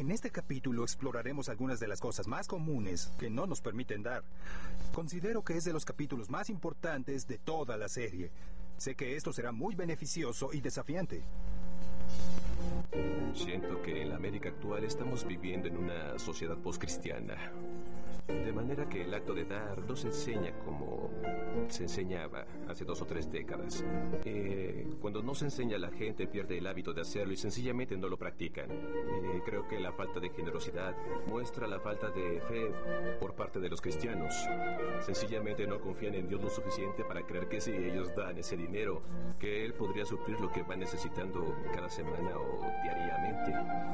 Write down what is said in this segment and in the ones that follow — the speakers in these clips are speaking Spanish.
En este capítulo exploraremos algunas de las cosas más comunes que no nos permiten dar. Considero que es de los capítulos más importantes de toda la serie. Sé que esto será muy beneficioso y desafiante. Siento que en la América actual estamos viviendo en una sociedad postcristiana. De manera que el acto de dar no se enseña como se enseñaba hace 2 o 3 décadas. Cuando no se enseña, la gente pierde el hábito de hacerlo y sencillamente no lo practican. Creo que la falta de generosidad muestra la falta de fe por parte de los cristianos. Sencillamente no confían en Dios lo suficiente para creer que si ellos dan ese dinero, que Él podría suplir lo que van necesitando cada semana o diariamente.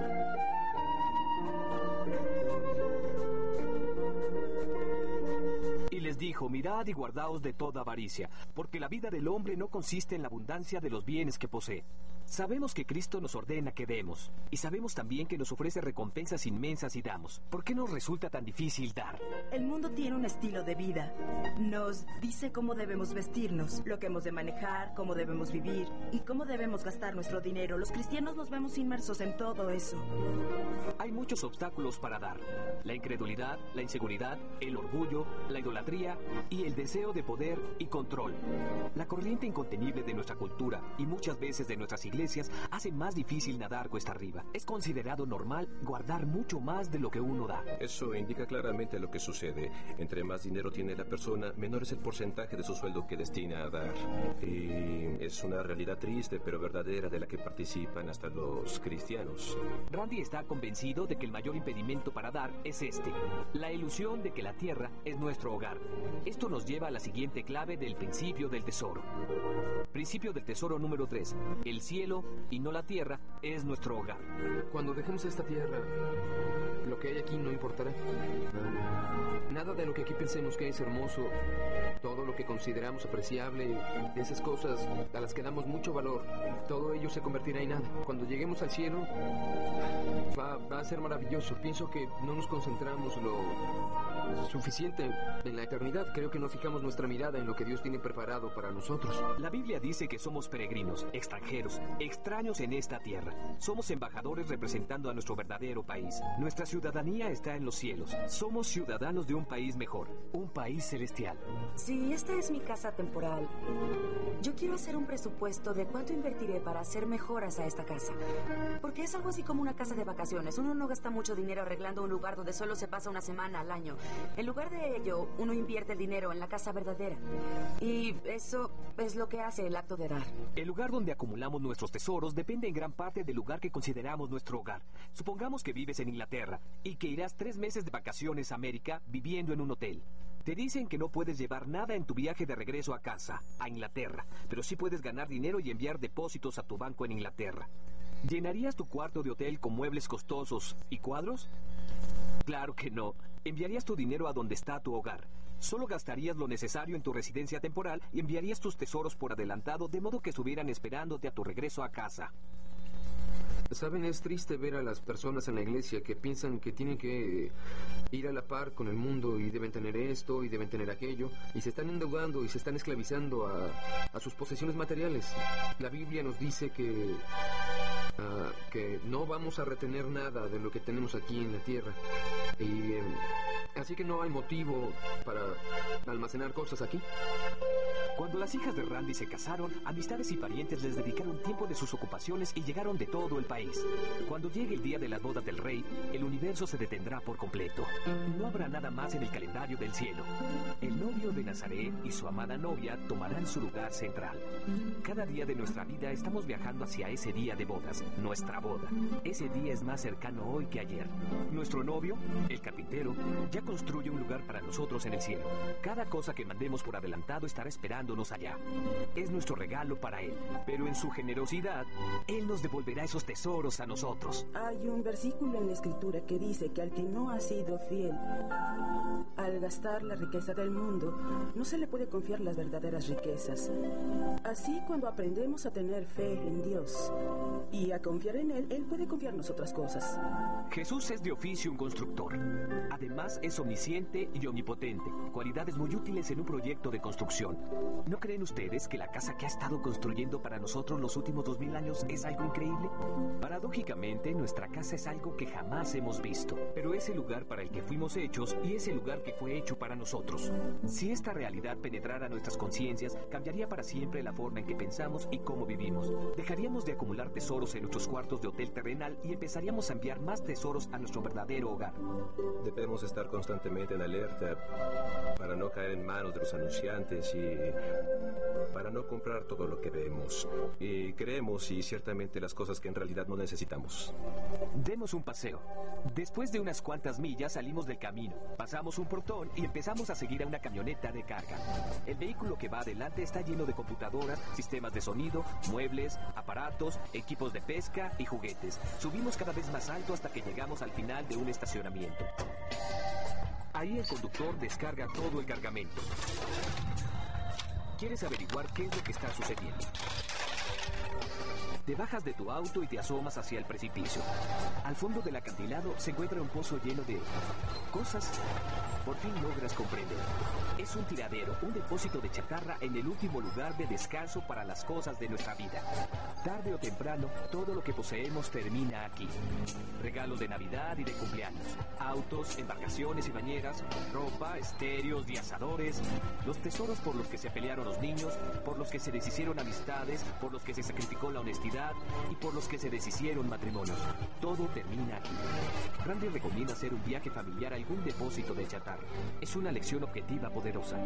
Y les dijo: mirad y guardaos de toda avaricia, porque la vida del hombre no consiste en la abundancia de los bienes que posee. Sabemos que Cristo nos ordena que demos, y sabemos también que nos ofrece recompensas inmensas y damos. ¿Por qué nos resulta tan difícil dar? El mundo tiene un estilo de vida. Nos dice cómo debemos vestirnos, lo que hemos de manejar, cómo debemos vivir y cómo debemos gastar nuestro dinero. Los cristianos nos vemos inmersos en todo eso. Hay muchos obstáculos para dar: la incredulidad, la inseguridad, el orgullo, la idolatría y el deseo de poder y control. La corriente incontenible de nuestra cultura y muchas veces de nuestras iglesias hace más difícil nadar cuesta arriba. Es considerado normal guardar mucho más de lo que uno da. Eso indica claramente lo que sucede. Entre más dinero tiene la persona, menor es el porcentaje de su sueldo que destina a dar. Y es una realidad triste pero verdadera de la que participan hasta los cristianos. Randy está convencido de que el mayor impedimento para dar es la ilusión de que la tierra es nuestro hogar. Esto nos lleva a la siguiente clave del principio del tesoro. Principio del tesoro número 3. El cielo y no la tierra es nuestro hogar. Cuando dejemos esta tierra, lo que hay aquí no importará. Nada de lo que aquí pensemos que es hermoso, todo lo que consideramos apreciable, esas cosas a las que damos mucho valor, todo ello se convertirá en nada. Cuando lleguemos al cielo, va a ser maravilloso. Pienso que no nos concentramos lo suficiente en la eternidad. Creo que no fijamos nuestra mirada en lo que Dios tiene preparado para nosotros. La Biblia dice que somos peregrinos, extranjeros, extraños en esta tierra. Somos embajadores representando a nuestro verdadero país. Nuestra ciudadanía está en los cielos. Somos ciudadanos de un país mejor, un país celestial. Si esta es mi casa temporal, yo quiero hacer un presupuesto de cuánto invertiré para hacer mejoras a esta casa. Porque es algo así como una casa de vacaciones. Uno no gasta mucho dinero arreglando un lugar donde solo se pasa una semana al año. En lugar de ello, uno invierte el dinero en la casa verdadera. Y eso es lo que hace el acto de dar. El lugar donde acumulamos nuestros tesoros depende en gran parte del lugar que consideramos nuestro hogar. Supongamos que vives en Inglaterra y que irás 3 meses de vacaciones a América viviendo en un hotel. Te dicen que no puedes llevar nada en tu viaje de regreso a casa, a Inglaterra, pero sí puedes ganar dinero y enviar depósitos a tu banco en Inglaterra. ¿Llenarías tu cuarto de hotel con muebles costosos y cuadros? Claro que no. Enviarías tu dinero a donde está tu hogar. Solo gastarías lo necesario en tu residencia temporal y enviarías tus tesoros por adelantado, de modo que estuvieran esperándote a tu regreso a casa. Saben, es triste ver a las personas en la iglesia que piensan que tienen que ir a la par con el mundo y deben tener esto y deben tener aquello, y se están endeudando y se están esclavizando a sus posesiones materiales. La Biblia nos dice que no vamos a retener nada de lo que tenemos aquí en la tierra, y así que no hay motivo para almacenar cosas aquí. Cuando las hijas de Randy se casaron, amistades y parientes les dedicaron tiempo de sus ocupaciones y llegaron de todo el país. Cuando llegue el día de las bodas del rey, el universo se detendrá por completo. No habrá nada más en el calendario del cielo. El novio de Nazaret y su amada novia tomarán su lugar central. Cada día de nuestra vida estamos viajando hacia ese día de bodas, nuestra boda. Ese día es más cercano hoy que ayer. Nuestro novio, el carpintero, ya construye un lugar para nosotros en el cielo. Cada cosa que mandemos por adelantado estará esperándonos allá. Es nuestro regalo para Él, pero en su generosidad, Él nos devolverá esos tesoros a nosotros. Hay un versículo en la Escritura que dice que al que no ha sido fiel al gastar la riqueza del mundo, no se le puede confiar las verdaderas riquezas. Así, cuando aprendemos a tener fe en Dios y a confiar en Él, Él puede confiarnos otras cosas. Jesús es de oficio un constructor. Además, es omnisciente y omnipotente, cualidades muy útiles en un proyecto de construcción. ¿No creen ustedes que la casa que ha estado construyendo para nosotros los últimos 2000 años es algo increíble? Paradójicamente, nuestra casa es algo que jamás hemos visto, pero es el lugar para el que fuimos hechos y es el lugar que fue hecho para nosotros. Si esta realidad penetrara nuestras conciencias, cambiaría para siempre la forma en que pensamos y cómo vivimos. Dejaríamos de acumular tesoros en nuestros cuartos de hotel terrenal y empezaríamos a enviar más tesoros a nuestro verdadero hogar. Debemos estar constantemente en alerta para no caer en manos de los anunciantes y para no comprar todo lo que vemos y creemos y ciertamente las cosas que en realidad no necesitamos. Demos un paseo. Después de unas cuantas millas salimos del camino, pasamos un portón y empezamos a seguir a una camioneta de carga. El vehículo que va adelante está lleno de computadoras, sistemas de sonido, muebles, aparatos, equipos de pesca y juguetes. Subimos cada vez más alto hasta que llegamos al final de un estacionamiento. Ahí el conductor descarga todo el cargamento. ¿Quieres averiguar qué es lo que está sucediendo? Te bajas de tu auto y te asomas hacia el precipicio. Al fondo del acantilado se encuentra un pozo lleno de cosas. Por fin logras comprender. Es un tiradero, un depósito de chatarra en el último lugar de descanso para las cosas de nuestra vida. Tarde o temprano, todo lo que poseemos termina aquí. Regalos de Navidad y de cumpleaños, autos, embarcaciones y bañeras, ropa, estéreos y asadores, los tesoros por los que se pelearon los niños, por los que se deshicieron amistades, por los que se sacrificó la honestidad y por los que se deshicieron matrimonios. Todo termina aquí. Randy recomienda hacer un viaje familiar a algún depósito de chatarra. Es una lección objetiva poderosa.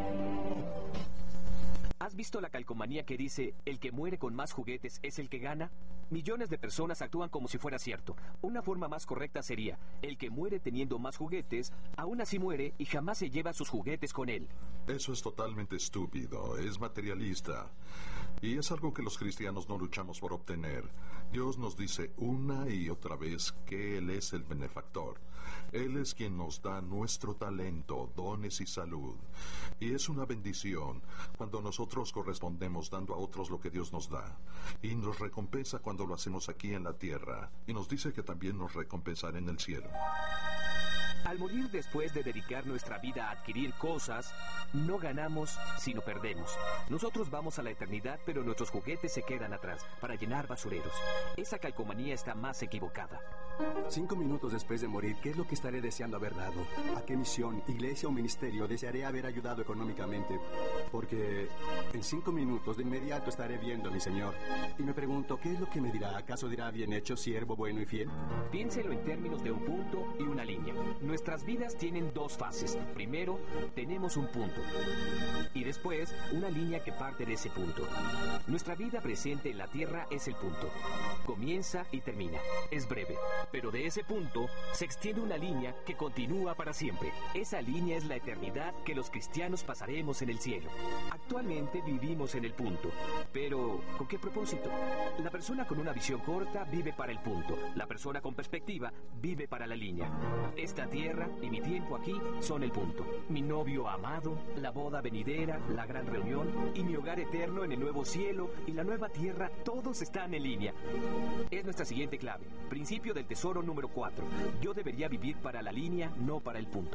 ¿Has visto la calcomanía que dice, el que muere con más juguetes es el que gana? Millones de personas actúan como si fuera cierto. Una forma más correcta sería, el que muere teniendo más juguetes, aún así muere y jamás se lleva sus juguetes con él. Eso es totalmente estúpido, es materialista. Y es algo que los cristianos no luchamos por obtener. Dios nos dice una y otra vez que Él es el benefactor. Él es quien nos da nuestro talento, dones y salud. Y es una bendición cuando nosotros correspondemos dando a otros lo que Dios nos da. Y nos recompensa cuando lo hacemos aquí en la tierra. Y nos dice que también nos recompensará en el cielo. Al morir después de dedicar nuestra vida a adquirir cosas, no ganamos, sino perdemos. Nosotros vamos a la eternidad, pero nuestros juguetes se quedan atrás, para llenar basureros. Esa calcomanía está más equivocada. 5 minutos después de morir, ¿qué es lo que estaré deseando haber dado? ¿A qué misión, iglesia o ministerio desearé haber ayudado económicamente? Porque en 5 minutos de inmediato estaré viendo a mi Señor. Y me pregunto, ¿qué es lo que me dirá? ¿Acaso dirá, bien hecho, siervo bueno y fiel? Piénselo en términos de un punto y una línea. Nuestras vidas tienen dos fases. Primero, tenemos un punto. Y después, una línea que parte de ese punto. Nuestra vida presente en la tierra es el punto. Comienza y termina. Es breve. Pero de ese punto se extiende una línea que continúa para siempre. Esa línea es la eternidad que los cristianos pasaremos en el cielo. Actualmente vivimos en el punto. Pero, ¿con qué propósito? La persona con una visión corta vive para el punto. La persona con perspectiva vive para la línea. Esta tierra y mi tiempo aquí son el punto. Mi novio amado, la boda venidera, la gran reunión y mi hogar eterno en el nuevo cielo y la nueva tierra, todos están en línea. Es nuestra siguiente clave. Principio del tesoro número 4. Yo debería vivir para la línea, no para el punto.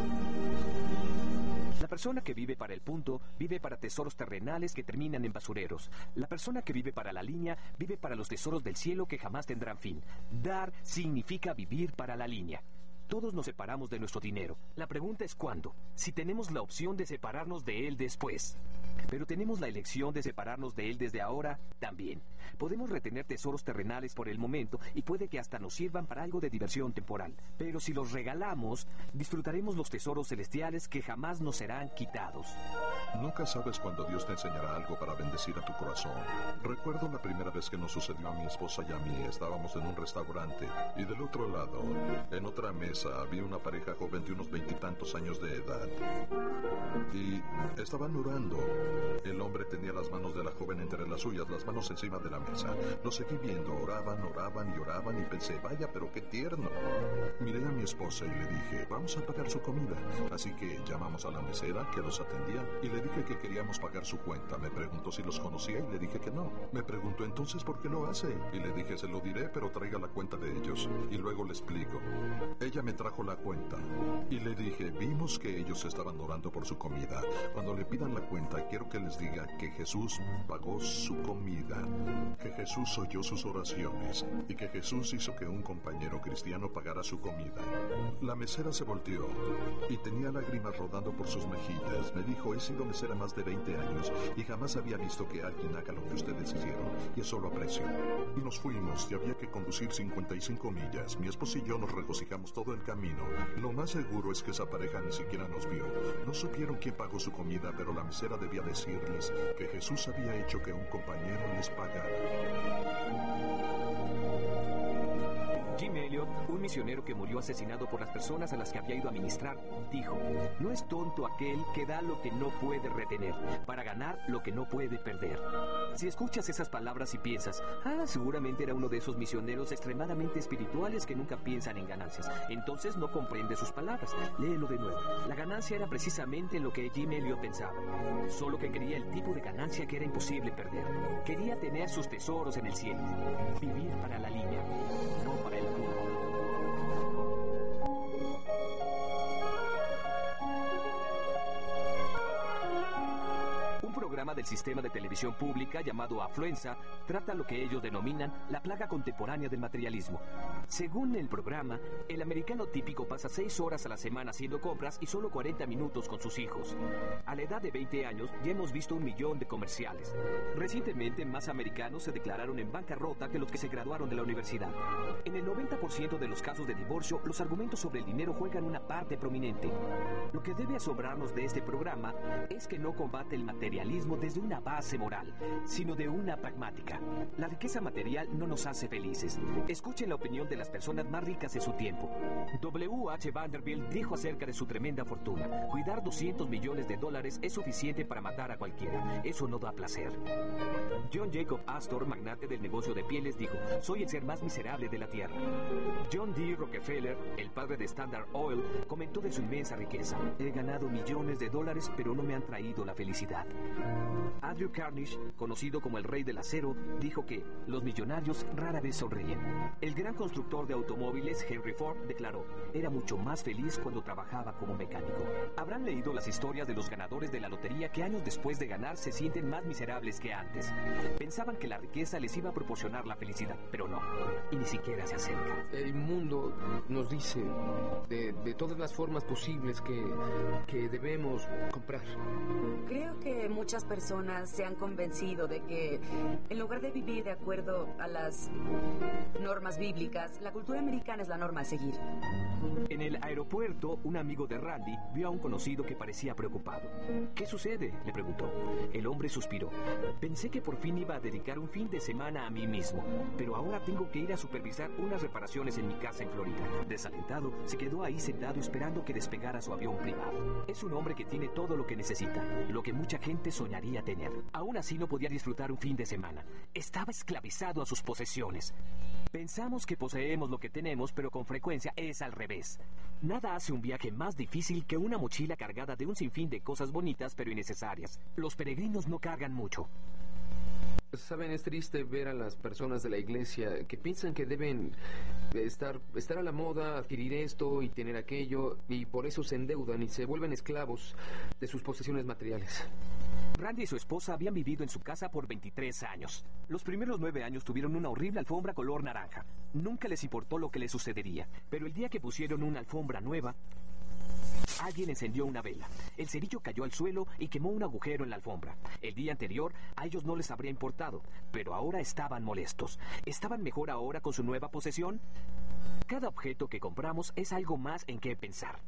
La persona que vive para el punto vive para tesoros terrenales que terminan en basureros. La persona que vive para la línea vive para los tesoros del cielo que jamás tendrán fin. Dar significa vivir para la línea. Todos nos separamos de nuestro dinero. La pregunta es ¿cuándo? Si tenemos la opción de separarnos de él después. Pero tenemos la elección de separarnos de él desde ahora también. Podemos retener tesoros terrenales por el momento y puede que hasta nos sirvan para algo de diversión temporal. Pero si los regalamos, disfrutaremos los tesoros celestiales que jamás nos serán quitados. Nunca sabes cuándo Dios te enseñará algo para bendecir a tu corazón. Recuerdo la primera vez que nos sucedió a mi esposa y a mí. Estábamos en un restaurante y del otro lado, en otra mesa, mesa había una pareja joven de unos 20 y tantos años de edad. Y estaban orando. El hombre tenía las manos de la joven entre las suyas, las manos encima de la mesa. Lo seguí viendo, oraban y pensé, vaya, pero qué tierno. Miré a mi esposa y le dije, vamos a pagar su comida. Así que llamamos a la mesera que los atendía y le dije que queríamos pagar su cuenta. Me preguntó si los conocía y le dije que no. Me preguntó entonces por qué lo hace y le dije, se lo diré, pero traiga la cuenta de ellos y luego le explico. Ella me trajo la cuenta y le dije, vimos que ellos estaban orando por su comida. Cuando le pidan la cuenta, quiero que les diga que Jesús pagó su comida, que Jesús oyó sus oraciones y que Jesús hizo que un compañero cristiano pagara su comida. La mesera se volteó y tenía lágrimas rodando por sus mejillas. Me dijo, he sido mesera más de 20 años y jamás había visto que alguien haga lo que ustedes hicieron, y eso lo aprecio. Y nos fuimos y había que conducir 55 millas. Mi esposo y yo nos regocijamos todo el camino. Lo más seguro es que esa pareja ni siquiera nos vio. No supieron quién pagó su comida, pero la mesera debía decirles que Jesús había hecho que un compañero les pagara. Jim Elliot, un misionero que murió asesinado por las personas a las que había ido a ministrar, dijo, no es tonto aquel que da lo que no puede retener, para ganar lo que no puede perder. Si escuchas esas palabras y piensas, seguramente era uno de esos misioneros extremadamente espirituales que nunca piensan en ganancias, entonces no comprende sus palabras. Léelo de nuevo. La ganancia era precisamente lo que Jim Elliot pensaba, solo que quería el tipo de ganancia que era imposible perder. Quería tener sus tesoros en el cielo, vivir para la línea, no para el cubo. Un programa del sistema de televisión pública llamado Afluenza trata lo que ellos denominan la plaga contemporánea del materialismo. Según el programa, el americano típico pasa 6 horas a la semana haciendo compras y solo 40 minutos con sus hijos. A la edad de 20 años ya hemos visto 1 millón de comerciales. Recientemente más americanos se declararon en bancarrota que los que se graduaron de la universidad. En el 90% de los casos de divorcio, los argumentos sobre el dinero juegan una parte prominente. Lo que debe asombrarnos de este programa es que no combate el materialismo desde una base moral, sino de una pragmática. La riqueza material no nos hace felices. Escuchen la opinión de las personas más ricas de su tiempo. W.H. Vanderbilt dijo acerca de su tremenda fortuna: cuidar $200 millones es suficiente para matar a cualquiera. Eso no da placer. John Jacob Astor, magnate del negocio de pieles, dijo: soy el ser más miserable de la tierra. John D. Rockefeller, el padre de Standard Oil, comentó de su inmensa riqueza: he ganado $millones, pero no me han traído la felicidad. Andrew Carnegie, conocido como el rey del acero, dijo que los millonarios rara vez sonríen. El gran constructor de automóviles Henry Ford declaró: era mucho más feliz cuando trabajaba como mecánico. Habrán leído las historias de los ganadores de la lotería que años después de ganar se sienten más miserables que antes. Pensaban que la riqueza les iba a proporcionar la felicidad, pero no, y ni siquiera se acerca. El mundo nos dice de todas las formas posibles que debemos comprar. Creo que muchas personas se han convencido de que, en lugar de vivir de acuerdo a las normas bíblicas, la cultura americana es la norma a seguir. En el aeropuerto, un amigo de Randy vio a un conocido que parecía preocupado. ¿Qué sucede?, le preguntó. El hombre suspiró. Pensé que por fin iba a dedicar un fin de semana a mí mismo, pero ahora tengo que ir a supervisar unas reparaciones en mi casa en Florida. Desalentado, se quedó ahí sentado esperando que despegara su avión privado. Es un hombre que tiene todo lo que necesita, lo que mucha gente soñaría tener. Aún así no podía disfrutar un fin de semana. Estaba esclavizado a sus posesiones. Pensamos que poseemos lo que tenemos, pero con frecuencia es al revés. Nada hace un viaje más difícil que una mochila cargada de un sinfín de cosas bonitas pero innecesarias. Los peregrinos no cargan mucho. Saben, es triste ver a las personas de la iglesia que piensan que deben estar a la moda, adquirir esto y tener aquello, y por eso se endeudan y se vuelven esclavos de sus posesiones materiales. Randy y su esposa habían vivido en su casa por 23 años. Los primeros 9 años tuvieron una horrible alfombra color naranja. Nunca les importó lo que les sucedería, pero el día que pusieron una alfombra nueva, alguien encendió una vela. El cerillo cayó al suelo y quemó un agujero en la alfombra. El día anterior a ellos no les habría importado, pero ahora estaban molestos. ¿Estaban mejor ahora con su nueva posesión? Cada objeto que compramos es algo más en qué pensar.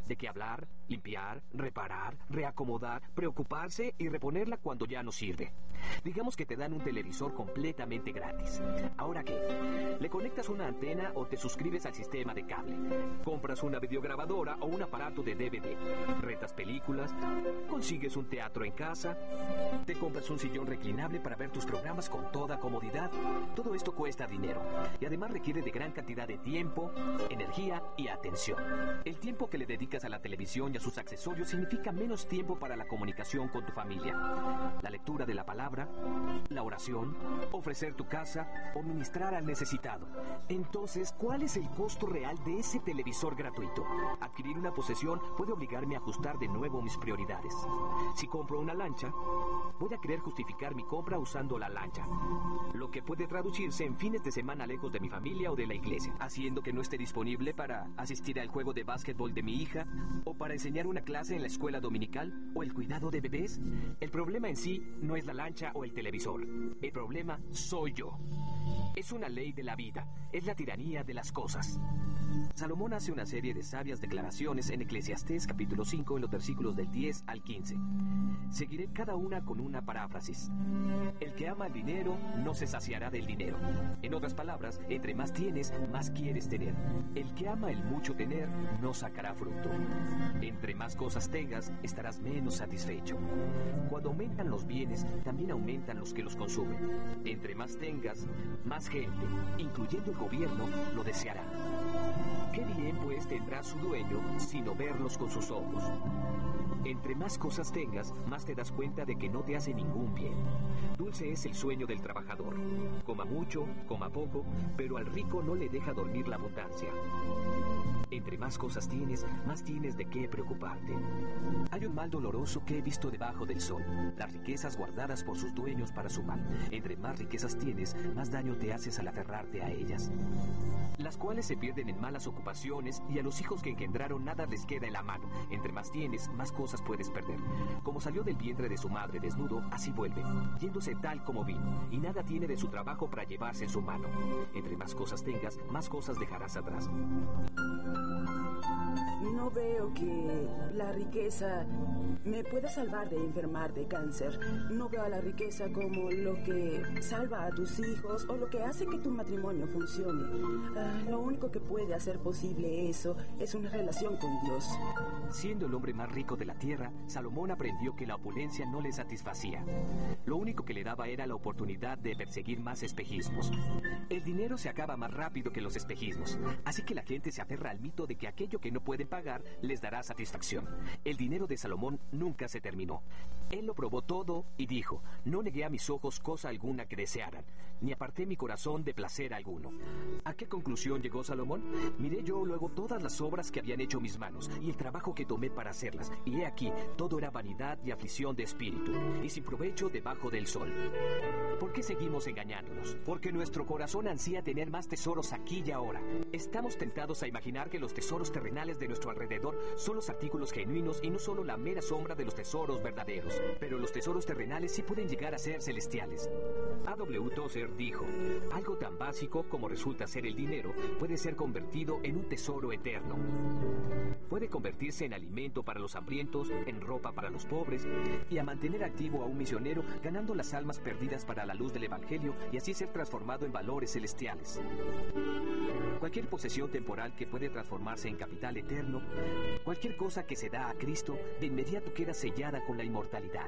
de qué hablar, limpiar, reparar, reacomodar, preocuparse y reponerla cuando ya no sirve. Digamos que te dan un televisor completamente gratis. ¿Ahora qué? Le conectas una antena o te suscribes al sistema de cable. Compras una videograbadora o un aparato de DVD. Rentas películas, consigues un teatro en casa, te compras un sillón reclinable para ver tus programas con toda comodidad. Todo esto cuesta dinero y además requiere de gran cantidad de tiempo, energía y atención. El tiempo que le dedicas a la televisión y a sus accesorios significa menos tiempo para la comunicación con tu familia, la lectura de la palabra, la oración, ofrecer tu casa o ministrar al necesitado. Entonces, ¿cuál es el costo real de ese televisor gratuito? Adquirir una posesión puede obligarme a ajustar de nuevo mis prioridades. Si compro una lancha, voy a querer justificar mi compra usando la lancha, lo que puede traducirse en fines de semana lejos de mi familia o de la iglesia, haciendo que no esté disponible para asistir al juego de básquetbol de mi hija o para enseñar una clase en la escuela dominical o el cuidado de bebés. El problema en sí no es la lancha o el televisor. El problema soy yo. Es una ley de la vida. Es la tiranía de las cosas. Salomón hace una serie de sabias declaraciones en Eclesiastés capítulo 5 en los versículos del 10 al 15. Seguiré cada una con una paráfrasis. El que ama el dinero no se saciará del dinero. En otras palabras, entre más tienes, más quieres tener. El que ama el mucho tener no sacará fruto. Entre más cosas tengas, estarás menos satisfecho. Cuando aumentan los bienes, también aumentan los que los consumen. Entre más tengas, más gente, incluyendo el gobierno, lo deseará. ¿Qué bien pues tendrá su dueño sino verlos con sus ojos? Entre más cosas tengas, más te das cuenta de que no te hace ningún bien. Dulce es el sueño del trabajador. Coma mucho, coma poco, pero al rico no le deja dormir la abundancia. Entre más cosas tienes, más tienes de qué preocuparte. Hay un mal doloroso que he visto debajo del sol: las riquezas guardadas por sus dueños para su mal. Entre más riquezas tienes, más daño te haces al aferrarte a ellas, las cuales se pierden en malas ocupaciones, y a los hijos que engendraron nada les queda en la mano. Entre más tienes, más cosas puedes perder. Como salió del vientre de su madre desnudo, así vuelve, yéndose tal como vino, y nada tiene de su trabajo para llevarse en su mano. Entre más cosas tengas, más cosas dejarás atrás. No veo que la riqueza me pueda salvar de enfermar de cáncer. No veo a la riqueza como lo que salva a tus hijos o lo que hace que tu matrimonio funcione. Lo único que puede hacer posible eso es una relación con Dios. Siendo el hombre más rico de la tierra, Salomón aprendió que la opulencia no le satisfacía. Lo único que le daba era la oportunidad de perseguir más espejismos. El dinero se acaba más rápido que los espejismos, así que la gente se aferra al mito de que aquello que no pueden pagar les dará satisfacción. El dinero de Salomón nunca se terminó. Él lo probó todo y dijo: no negué a mis ojos cosa alguna que desearan, ni aparté mi corazón de placer alguno. ¿A qué conclusión llegó Salomón? Miré yo luego todas las obras que habían hecho mis manos y el trabajo que tomé para hacerlas, y he aquí, todo era vanidad y aflicción de espíritu, y sin provecho debajo del sol. ¿Por qué seguimos engañándonos? Porque nuestro corazón ansía tener más tesoros aquí y ahora. Estamos tentados a imaginar que los tesoros terrenales de nuestro alrededor son los artículos genuinos y no solo la mera sombra de los tesoros verdaderos. Pero los tesoros terrenales sí pueden llegar a ser celestiales. A.W. Tozer dijo: algo tan básico como resulta ser el dinero puede ser convertido en un tesoro eterno. Puede convertirse en alimento para los hambrientos, en ropa para los pobres, y a mantener activo a un misionero, ganando las almas perdidas para la luz del Evangelio, y así ser transformado en valores celestiales. Cualquier posesión temporal que puede transformarse en capital eterno, cualquier cosa que se da a Cristo, de inmediato queda sellada con la inmortalidad.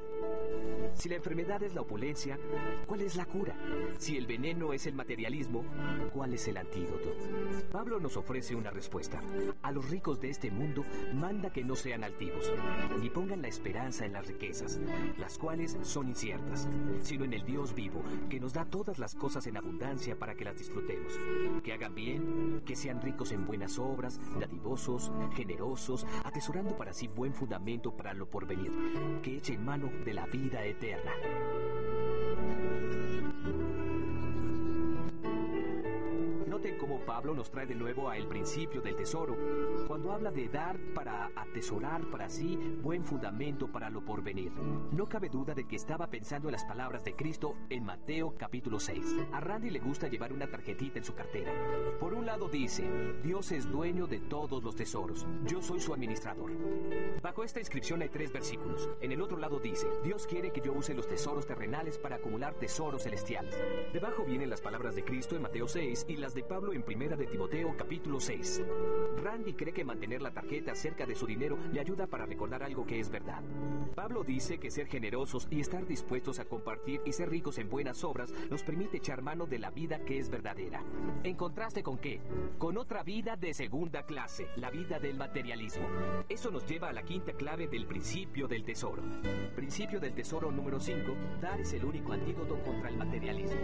Si la enfermedad es la opulencia, ¿cuál es la cura? Si el veneno es el materialismo, ¿cuál es el antídoto? Pablo nos ofrece una respuesta. A los ricos de este mundo manda que no sean altivos, ni pongan la esperanza en las riquezas, las cuales son inciertas, sino en el Dios vivo, que nos da todas las cosas en abundancia para que las disfrutemos. Que hagan bien, que sean ricos en buenas obras, dadivosos, generosos, atesorando para sí buen fundamento para lo porvenir, que echen mano de la vida eterna. Noten cómo Pablo Pablo nos trae de nuevo a el principio del tesoro, cuando habla de dar para atesorar para sí buen fundamento para lo porvenir. No cabe duda de que estaba pensando en las palabras de Cristo en Mateo capítulo 6. A Randy le gusta llevar una tarjetita en su cartera. Por un lado dice, Dios es dueño de todos los tesoros, yo soy su administrador. Bajo esta inscripción hay 3 versículos. En el otro lado dice, Dios quiere que yo use los tesoros terrenales para acumular tesoros celestiales. Debajo vienen las palabras de Cristo en Mateo 6 y las de Pablo en 1 de Timoteo capítulo 6. Randy cree que mantener la tarjeta cerca de su dinero le ayuda para recordar algo que es verdad. Pablo dice que ser generosos y estar dispuestos a compartir y ser ricos en buenas obras nos permite echar mano de la vida que es verdadera. ¿En contraste con qué? Con otra vida de segunda clase, la vida del materialismo. Eso nos lleva a la quinta clave del principio del tesoro. Principio del tesoro número 5, dar es el único antídoto contra el materialismo.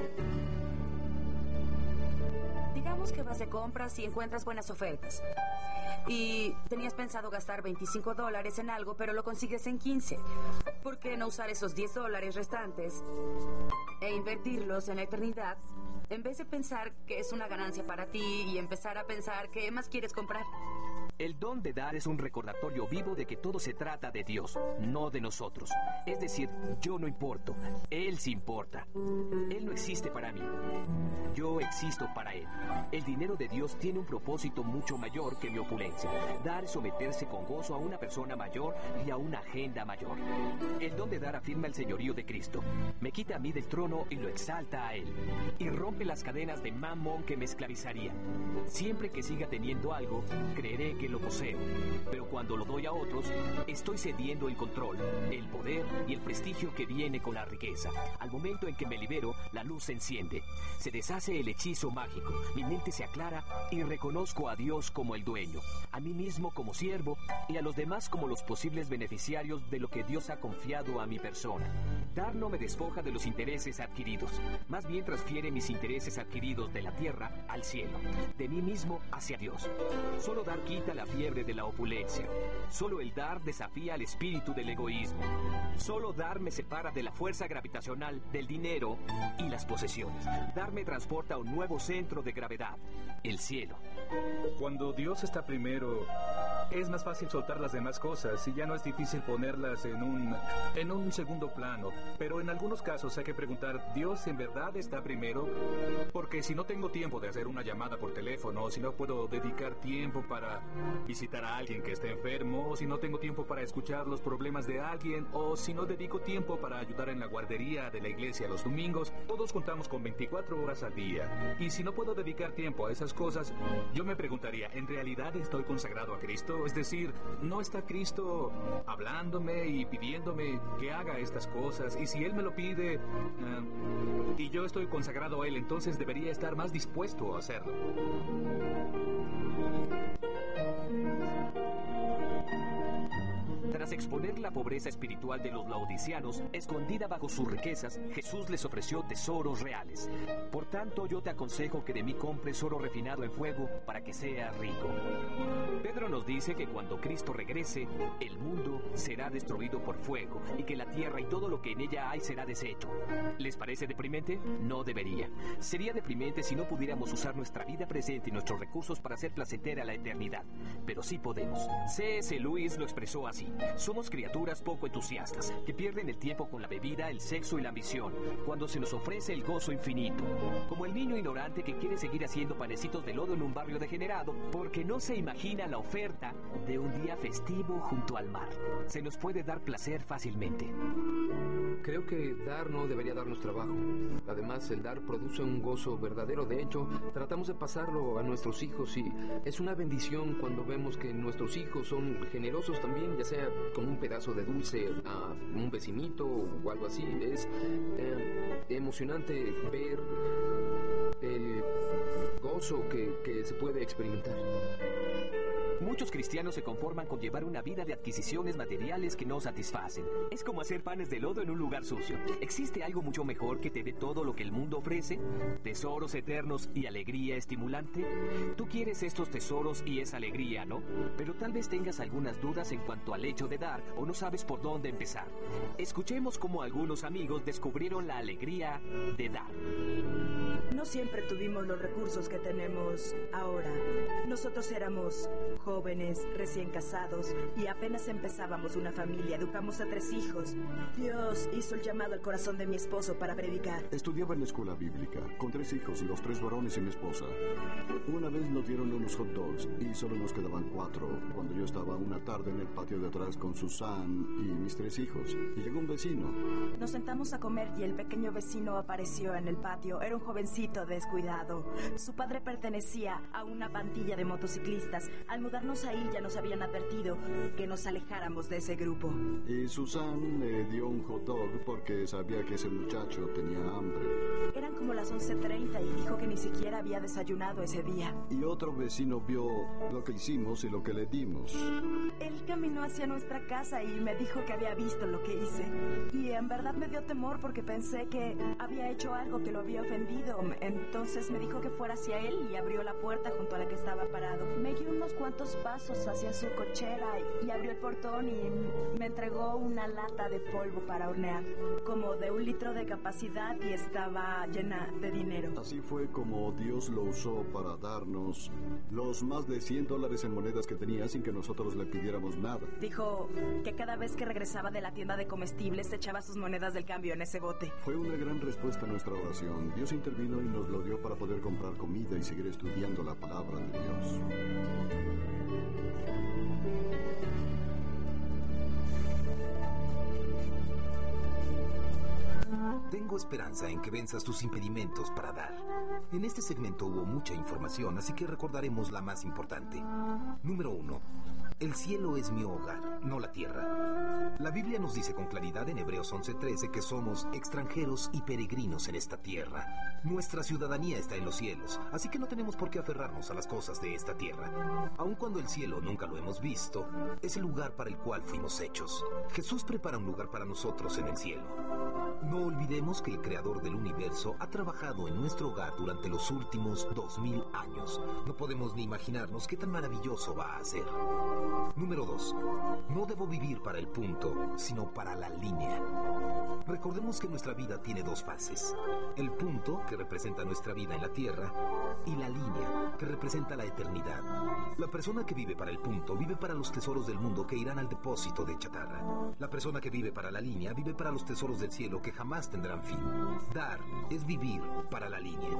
Digamos que vas de compras y encuentras buenas ofertas. Y tenías pensado gastar $25 en algo, pero lo consigues en 15. ¿Por qué no usar esos $10 restantes e invertirlos en la eternidad, en vez de pensar que es una ganancia para ti y empezar a pensar qué más quieres comprar? El don de dar es un recordatorio vivo de que todo se trata de Dios, no de nosotros. Es decir, yo no importo, Él sí importa. Él no existe para mí, yo existo para Él. El dinero de Dios tiene un propósito mucho mayor que mi opulencia. Dar es someterse con gozo a una persona mayor y a una agenda mayor. El don de dar afirma el señorío de Cristo. Me quita a mí del trono y lo exalta a Él. Y rompe las cadenas de mamón que me esclavizarían. Siempre que siga teniendo algo, creeré que lo poseo, pero cuando lo doy a otros, estoy cediendo el control, el poder y el prestigio que viene con la riqueza. Al momento en que me libero, la luz se enciende, se deshace el hechizo mágico, mi mente se aclara y reconozco a Dios como el dueño, a mí mismo como siervo y a los demás como los posibles beneficiarios de lo que Dios ha confiado a mi persona. Dar no me despoja de los intereses adquiridos, más bien transfiere mis intereses adquiridos de la tierra al cielo, de mí mismo hacia Dios. Solo dar quita la fiebre de la opulencia. Solo el dar desafía al espíritu del egoísmo. Solo dar me separa de la fuerza gravitacional del dinero y las posesiones. Dar me transporta a un nuevo centro de gravedad, el cielo. Cuando Dios está primero, es más fácil soltar las demás cosas y ya no es difícil ponerlas en un segundo plano. Pero en algunos casos hay que preguntar, ¿Dios en verdad está primero? Porque si no tengo tiempo de hacer una llamada por teléfono, o si no puedo dedicar tiempo para visitar a alguien que esté enfermo, o si no tengo tiempo para escuchar los problemas de alguien, o si no dedico tiempo para ayudar en la guardería de la iglesia los domingos, todos contamos con 24 horas al día. Y si no puedo dedicar tiempo a esas cosas, yo me preguntaría, ¿en realidad estoy consagrado a Cristo? Es decir, ¿no está Cristo hablándome y pidiéndome que haga estas cosas? Y si Él me lo pide y yo estoy consagrado a Él, entonces debería estar más dispuesto a hacerlo. Tras exponer la pobreza espiritual de los laodiceanos, escondida bajo sus riquezas, Jesús les ofreció tesoros reales. Por tanto, yo te aconsejo que de mí compres oro refinado en fuego para que seas rico. Pedro nos dice que cuando Cristo regrese, el mundo será destruido por fuego y que la tierra y todo lo que en ella hay será deshecho. ¿Les parece deprimente? No debería. Sería deprimente si no pudiéramos usar nuestra vida presente y nuestros recursos para hacer placentera la eternidad. Pero sí podemos. C.S. Lewis lo expresó así. Somos criaturas poco entusiastas, que pierden el tiempo con la bebida, el sexo y la ambición, cuando se nos ofrece el gozo infinito. Como el niño ignorante que quiere seguir haciendo panecitos de lodo en un barrio degenerado, porque no se imagina la oferta de un día festivo junto al mar. Se nos puede dar placer fácilmente. Creo que dar no debería darnos trabajo. Además, el dar produce un gozo verdadero. De hecho, tratamos de pasarlo a nuestros hijos y es una bendición cuando vemos que nuestros hijos son generosos también, ya sea con un pedazo de dulce a un vecinito o algo así. Es emocionante ver el gozo que se puede experimentar. Muchos cristianos se conforman con llevar una vida de adquisiciones materiales que no satisfacen. Es como hacer panes de lodo en un lugar sucio. ¿Existe algo mucho mejor que te dé todo lo que el mundo ofrece? ¿Tesoros eternos y alegría estimulante? Tú quieres estos tesoros y esa alegría, ¿no? Pero tal vez tengas algunas dudas en cuanto al hecho de dar o no sabes por dónde empezar. Escuchemos cómo algunos amigos descubrieron la alegría de dar. No siempre tuvimos los recursos que tenemos ahora. Nosotros éramos jóvenes, recién casados y apenas empezábamos una familia. Educamos a 3 hijos. Dios hizo el llamado al corazón de mi esposo para predicar. Estudiaba en la escuela bíblica, con 3 hijos, los 3 varones y mi esposa. Una vez nos dieron unos hot dogs y solo nos quedaban 4, cuando yo estaba una tarde en el patio de atrás con Susan y mis 3 hijos. Y llegó un vecino. Nos sentamos a comer y el pequeño vecino apareció en el patio. Era un jovencito descuidado. Su padre pertenecía a una pandilla de motociclistas. Al mudarnos ahí ya nos habían advertido que nos alejáramos de ese grupo. Y Susan le dio un hot dog porque sabía que ese muchacho tenía hambre. Eran como las 11:30 y dijo que ni siquiera había desayunado ese día. Y otro vecino vio lo que hicimos y lo que le dimos. Él caminó hacia nuestra casa y me dijo que había visto lo que hice. Y en verdad me dio temor porque pensé que había hecho algo que lo había ofendido. Entonces me dijo que fuera hacia él y abrió la puerta junto a la que estaba parado. Me dio unos cuantos pasos hacia su cochera y abrió el portón y me entregó una lata de polvo para hornear, como de 1 litro de capacidad, y estaba llena de dinero. Así fue como Dios lo usó para darnos los más de $100 en monedas que tenía sin que nosotros le pidiéramos nada. Dijo que cada vez que regresaba de la tienda de comestibles echaba sus monedas del cambio en ese bote. Fue una gran respuesta a nuestra oración. Dios intervino y nos lo dio para poder comprar comida y seguir estudiando la palabra de Dios. Tengo esperanza en que venzas tus impedimentos para dar. En este segmento hubo mucha información, así que recordaremos la más importante. Número 1. El cielo es mi hogar, no la tierra. La Biblia nos dice con claridad en Hebreos 11:13 que somos extranjeros y peregrinos en esta tierra. Nuestra ciudadanía está en los cielos, así que no tenemos por qué aferrarnos a las cosas de esta tierra. Aun cuando el cielo nunca lo hemos visto, es el lugar para el cual fuimos hechos. Jesús prepara un lugar para nosotros en el cielo. No olvidemos que el creador del universo ha trabajado en nuestro hogar durante los últimos 2000 años. No podemos ni imaginarnos qué tan maravilloso va a ser. Número 2. No debo vivir para el punto, sino para la línea. Recordemos que nuestra vida tiene 2 fases. El punto, que representa nuestra vida en la tierra, y la línea, que representa la eternidad. La persona que vive para el punto vive para los tesoros del mundo que irán al depósito de chatarra. La persona que vive para la línea vive para los tesoros del cielo que jamás tendrán fin. Dar es vivir para la línea.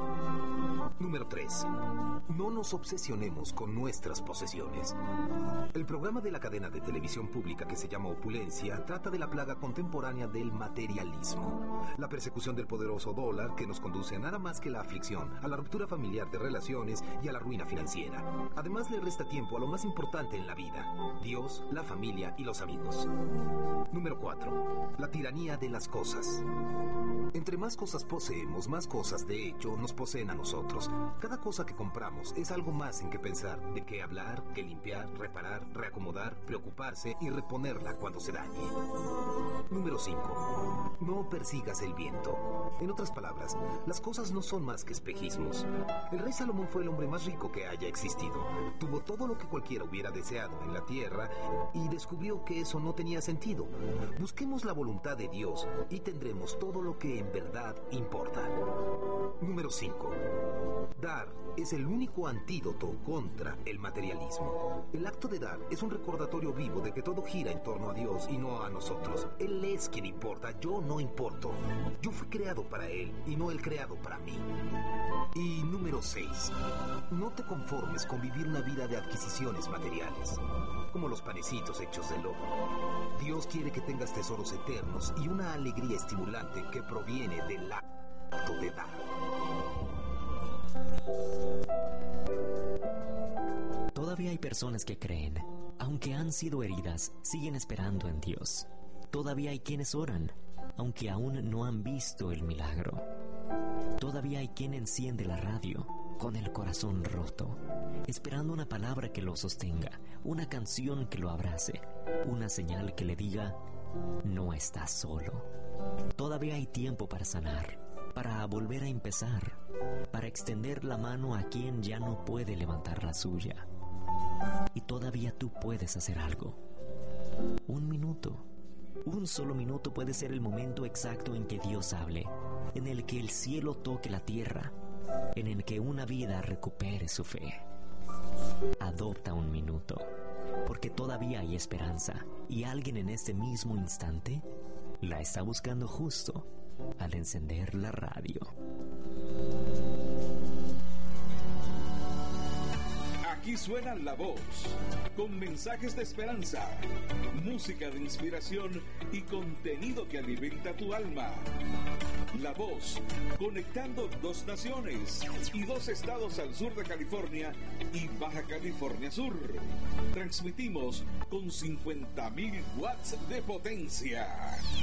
Número 3. No nos obsesionemos con nuestras posesiones. El programa de la cadena de televisión pública que se llama Opulencia trata de la plaga contemporánea del materialismo. La persecución del poderoso dólar que nos conduce a nada más que la aflicción, a la ruptura familiar de relaciones y a la ruina financiera. Además le resta tiempo a lo más importante en la vida: Dios, la familia y los amigos. Número 4. La tiranía de las cosas. Entre más cosas poseemos, más cosas de hecho nos poseen a nosotros. Cada cosa que compramos es algo más en que pensar, de qué hablar, que limpiar, reparar, reacomodar, preocuparse y reponerla cuando se dañe. Número 5. No persigas el viento. En otras palabras, las cosas no son más que espejismos. El rey Salomón fue el hombre más rico que haya existido. Tuvo todo lo que cualquiera hubiera deseado en la tierra y descubrió que eso no tenía sentido. Busquemos la voluntad de Dios y tendremos todo lo que en verdad importa. Número 5. Dar es el único antídoto contra el materialismo. El acto de dar es un recordatorio vivo de que todo gira en torno a Dios y no a nosotros. Él es quien importa, yo no importo. Yo fui creado para Él y no Él creado para mí. Y número 6. No te conformes con vivir una vida de adquisiciones materiales, como los panecitos hechos de lodo. Dios quiere que tengas tesoros eternos y una alegría estimulante que proviene del acto de dar. Todavía hay personas que creen, aunque han sido heridas, siguen esperando en Dios. Todavía hay quienes oran, aunque aún no han visto el milagro. Todavía hay quien enciende la radio con el corazón roto, esperando una palabra que lo sostenga, una canción que lo abrace, una señal que le diga, no estás solo. Todavía hay tiempo para sanar, para volver a empezar, para extender la mano a quien ya no puede levantar la suya. Y todavía tú puedes hacer algo. Un minuto, un solo minuto puede ser el momento exacto en que Dios hable, en el que el cielo toque la tierra, en el que una vida recupere su fe. Adopta un minuto, porque todavía hay esperanza, y alguien en este mismo instante la está buscando justo al encender la radio. Aquí suena La Voz, con mensajes de esperanza, música de inspiración y contenido que alimenta tu alma. La Voz, conectando 2 naciones y 2 estados al sur de California y Baja California Sur. Transmitimos con 50,000 watts de potencia.